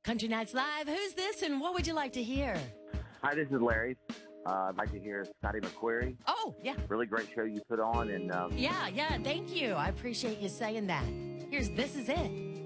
Country Nights Live. Who's this and what would you like to hear? Hi, this is Larry. I'd like to hear Scotty McQuarrie. Oh, yeah. Really great show you put on. And Yeah, thank you. I appreciate you saying that. Here's This Is It.